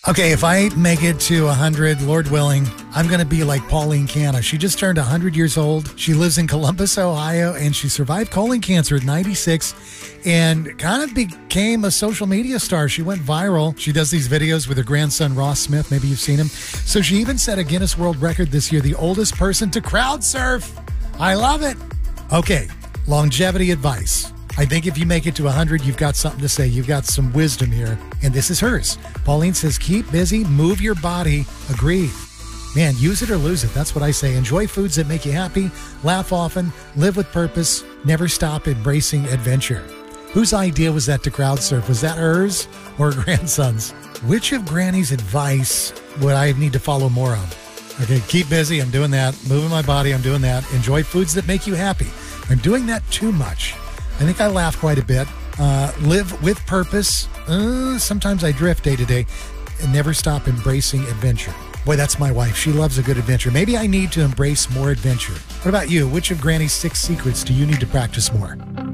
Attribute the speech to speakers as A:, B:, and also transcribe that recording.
A: Okay, if I make it to 100, Lord willing, I'm going to be like Pauline Canna. She just turned 100 years old. She lives in Columbus, Ohio, and she survived colon cancer at 96 and kind of became a social media star. She went viral. She does these videos with her grandson, Ross Smith. Maybe you've seen him. So she even set a Guinness World Record this year, the oldest person to crowd surf. I love it. Okay, longevity advice. I think if you make it to 100, you've got something to say. You've got some wisdom here. And this is hers. Pauline says, keep busy, move your body. Agreed. Man, use it or lose it. That's what I say. Enjoy foods that make you happy, laugh often, live with purpose, never stop embracing adventure. Whose idea was that to crowd surf? Was that hers or her grandson's? Which of Granny's advice would I need to follow more of? Okay, keep busy. I'm doing that. Moving my body. I'm doing that. Enjoy foods that make you happy. I'm doing that too much. I think I laugh quite a bit. Live with purpose. Sometimes I drift day to day and never stop embracing adventure. Boy, that's my wife. She loves a good adventure. Maybe I need to embrace more adventure. What about you? Which of Granny's 6 secrets do you need to practice more?